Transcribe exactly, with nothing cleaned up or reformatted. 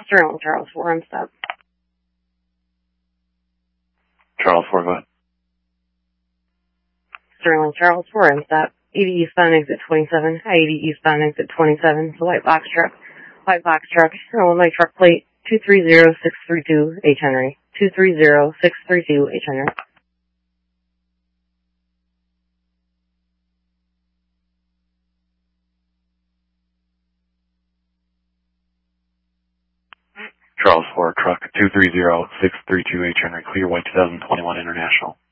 Sterling, Charles four, I'm stop. Charles four, go ahead. Sterling, Charles four, I'm stop. eighty eastbound exit twenty-seven. Hi, eighty eastbound exit twenty-seven. It's a white box truck. White box truck. Illinois truck plate two three zero six three two H Henry. two three zero six three two H Henry. Charles four, truck two three zero six three two H Henry, clear white two thousand twenty-one International.